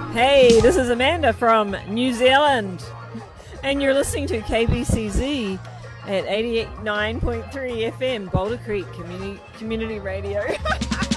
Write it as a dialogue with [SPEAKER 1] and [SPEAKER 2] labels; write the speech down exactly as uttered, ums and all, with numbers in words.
[SPEAKER 1] Hey, this is Amanda from New Zealand, and you're listening to K B C Z at eighty-nine point three F M, Boulder Creek Community Community Radio.